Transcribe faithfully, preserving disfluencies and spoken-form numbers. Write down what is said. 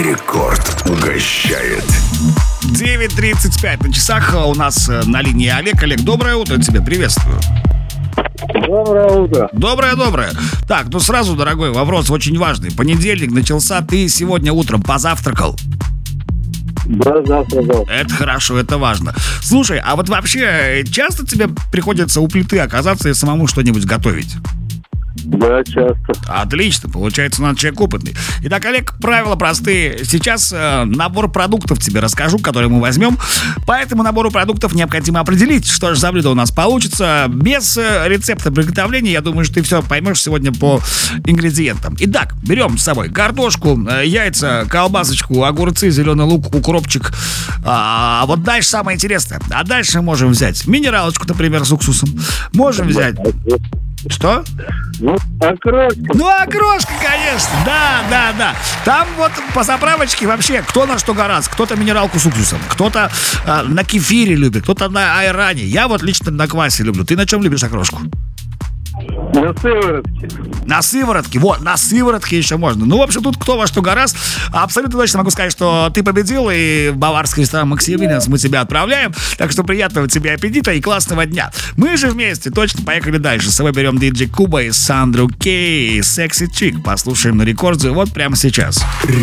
Рекорд угощает. девять тридцать пять на часах. У нас на линии Олег. Олег, доброе утро тебе, приветствую. Доброе утро. Доброе-доброе. Так, ну сразу, дорогой, вопрос очень важный. Понедельник начался, ты сегодня утром позавтракал? Да, завтракал. Это хорошо, это важно. Слушай, а вот вообще часто тебе приходится у плиты оказаться и самому что-нибудь готовить? Да, часто. Отлично, получается, у нас человек опытный. Итак, Олег, правила простые. Сейчас э, набор продуктов тебе расскажу, который мы возьмем. По этому набору продуктов необходимо определить, что же за блюдо у нас получится. Без э, рецепта приготовления, я думаю, что ты все поймешь сегодня по ингредиентам. Итак, берем с собой картошку, э, яйца, колбасочку, огурцы, зеленый лук, укропчик. А вот дальше самое интересное. А дальше можем взять минералочку, например, с уксусом. Можем взять... Что? Ну, окрошка. Ну, окрошка, конечно, да, да, да. Там вот по заправочке вообще кто на что гораздо. Кто-то минералку с уксусом, кто-то э, на кефире любит, кто-то на айране. Я вот лично на квасе люблю. Ты на чем любишь окрошку? На сыворотке. На сыворотке, вот, на сыворотке еще можно. Ну, в общем, тут кто во что гораздо. Абсолютно точно могу сказать, что ты победил, и в баварский ресторан Максимилианс мы тебя отправляем. Так что приятного тебе аппетита и классного дня. Мы же вместе точно поехали дальше. С собой берем диджей Куба и Сандру Кей, Sexy Chick. Послушаем на рекорде вот прямо сейчас.